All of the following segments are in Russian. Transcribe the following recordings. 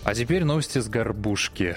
А теперь новости с горбушки.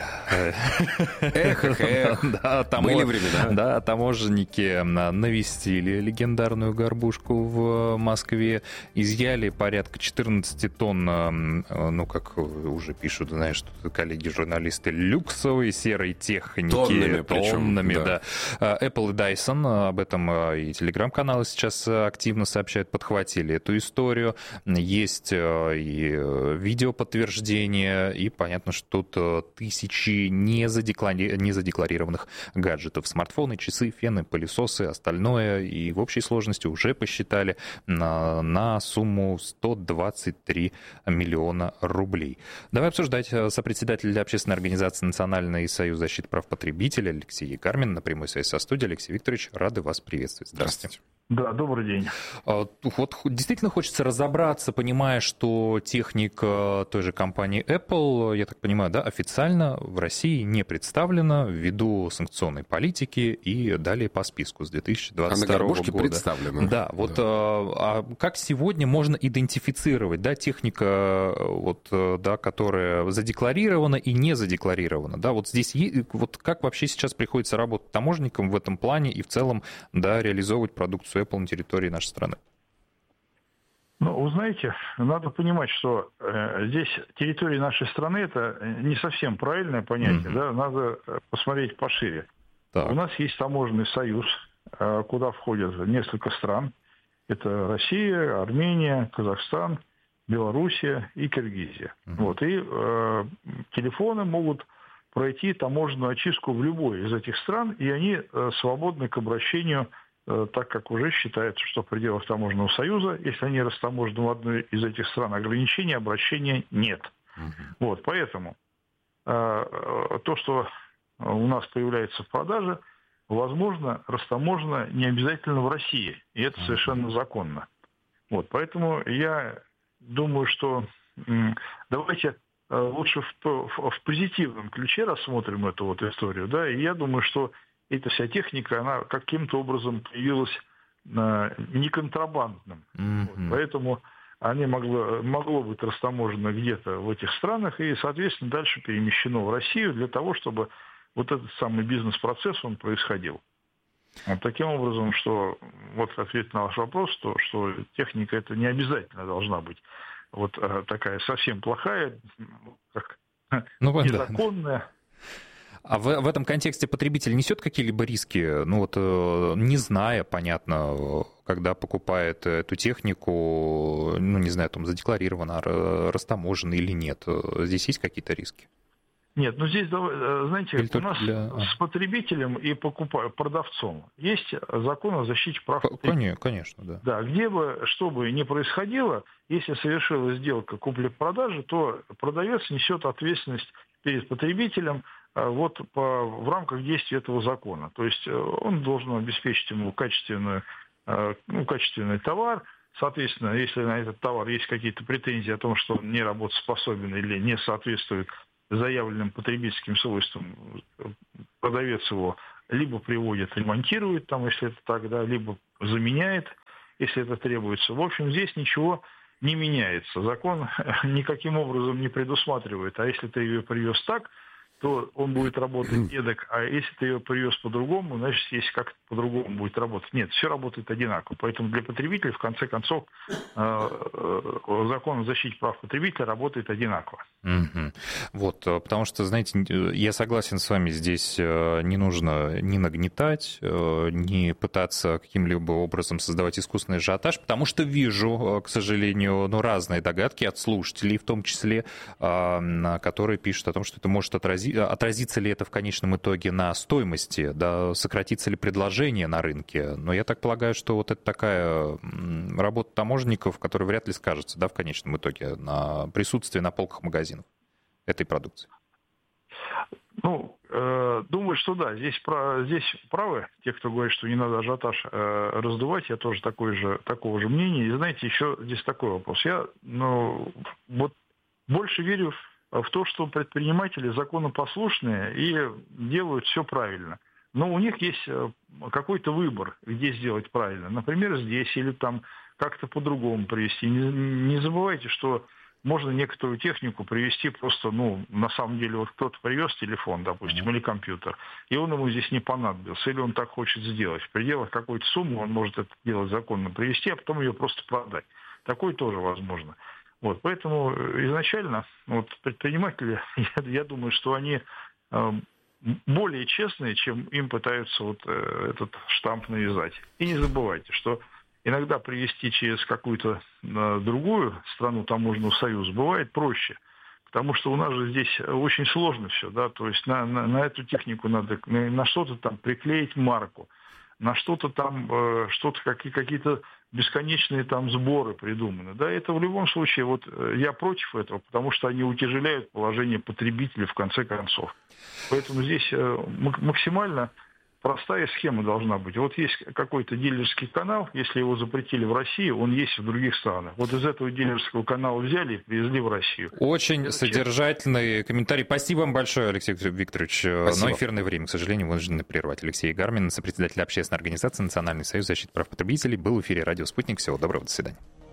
Да, были времена. Да, таможенники навестили легендарную горбушку в Москве, изъяли порядка 14 тонн, ну, как уже пишут, знаешь, коллеги-журналисты, люксовой серой техники. Тоннами, да. Apple и Dyson, об этом и телеграм-каналы сейчас активно сообщают, подхватили эту историю. Есть и видеоподтверждение, и понятно, что тут тысячи незадекларированных гаджетов. Смартфоны, часы, фены, пылесосы, остальное. И в общей сложности уже посчитали на сумму 123 миллиона рублей. Давай обсуждать. Сопредседатель общественной организации «Национальный союз защиты прав потребителей» Алексей Егармин на прямой связи со студией. Алексей Викторович, рады вас приветствовать. Здравствуйте. Да, добрый день. Вот действительно хочется разобраться, понимая, что техника той же компании Apple, я так понимаю, да, официально в России не представлена ввиду санкционной политики и далее по списку с 2022 года. А на горбушке представлена. Да, вот а как сегодня можно идентифицировать, да, техника, вот, да, которая задекларирована и не задекларирована, да, вот здесь вот как вообще сейчас приходится работать таможенникам в этом плане и в целом, да, реализовывать продукцию Apple на территории нашей страны? Ну, вы знаете, надо понимать, что здесь территория нашей страны — это не совсем правильное понятие, да, надо посмотреть пошире. Так. У нас есть таможенный союз, куда входят несколько стран. Это Россия, Армения, Казахстан, Белоруссия и Киргизия. Вот, и телефоны могут пройти таможенную очистку в любой из этих стран, и они свободны к обращению, так как уже считается, что в пределах таможенного союза, если они растаможены в одной из этих стран, ограничений обращения нет. Вот, поэтому то, что у нас появляется в продаже, возможно, растаможено не обязательно в России, и это совершенно законно. Вот, поэтому я думаю, что давайте лучше в позитивном ключе рассмотрим эту вот историю, да, и я думаю, что эта вся техника, она каким-то образом появилась неконтрабандным. Вот, поэтому они могло быть растаможено где-то в этих странах и, соответственно, дальше перемещено в Россию для того, чтобы вот этот самый бизнес-процесс, он происходил. Вот таким образом, что вот ответ на ваш вопрос, что техника это не обязательно должна быть вот такая совсем плохая, как незаконная. А в этом контексте потребитель несет какие-либо риски? Ну вот, не зная, понятно, когда покупает эту технику, ну не знаю, там задекларировано, растаможено или нет. Здесь есть какие-то риски? Нет, ну здесь, знаете, у нас с потребителем и продавцом есть закон о защите прав потребителей. Конечно, да. Да, где бы, что бы ни происходило, если совершилась сделка купли-продажи, то продавец несет ответственность перед потребителем вот в рамках действия этого закона. То есть он должен обеспечить ему качественный товар. Соответственно, если на этот товар есть какие-то претензии о том, что он не работоспособен или не соответствует заявленным потребительским свойствам, продавец его либо приводит, ремонтирует, там, если это так, да, либо заменяет, если это требуется. В общем, здесь ничего не меняется. Закон никаким образом не предусматривает. А если ты ее привез так, то он будет работать эдак, а если ты ее привез по-другому, значит, если как-то по-другому будет работать. Нет, все работает одинаково. Поэтому для потребителей, в конце концов, закон о защите прав потребителя работает одинаково. Вот, потому что, знаете, я согласен с вами, здесь не нужно ни нагнетать, ни пытаться каким-либо образом создавать искусственный ажиотаж, потому что вижу, к сожалению, разные догадки от слушателей, в том числе, которые пишут о том, что это может отразится ли это в конечном итоге на стоимости, да, сократится ли предложение на рынке. Но я так полагаю, что вот это такая работа таможенников, которая вряд ли скажется, да, в конечном итоге на присутствии на полках магазинов этой продукции. Ну, думаю, что да, здесь правы те, кто говорит, что не надо ажиотаж раздувать. Я тоже такого же мнения. И знаете, еще здесь такой вопрос. Я вот больше верю в то, что предприниматели законопослушные и делают все правильно. Но у них есть какой-то выбор, где сделать правильно. Например, здесь или там как-то по-другому провести. Не забывайте, что можно некоторую технику привести просто, на самом деле, вот кто-то привез телефон, допустим, или компьютер, и он ему здесь не понадобился, или он так хочет сделать. В пределах какой-то суммы он может это делать законно привести, а потом ее просто продать. Такое тоже возможно. Вот, поэтому изначально предприниматели, я думаю, что они более честные, чем им пытаются этот штамп навязать. И не забывайте, что иногда привезти через какую-то другую страну таможенного союза бывает проще, потому что у нас же здесь очень сложно все, да, то есть на эту технику надо на что-то там приклеить марку, на что-то там, какие-то бесконечные там сборы придуманы. Да, это в любом случае, я против этого, потому что они утяжеляют положение потребителя в конце концов. Поэтому здесь максимально простая схема должна быть. Вот есть какой-то дилерский канал, если его запретили в России, он есть в других странах. Вот из этого дилерского канала взяли и привезли в Россию. Очень содержательный комментарий. Спасибо вам большое, Алексей Викторович. Спасибо. Но эфирное время, к сожалению, вынуждены прервать. Алексей Гармин, сопредседатель общественной организации «Национальный союз защиты прав потребителей», был в эфире «Радио Спутник». Всего доброго, до свидания.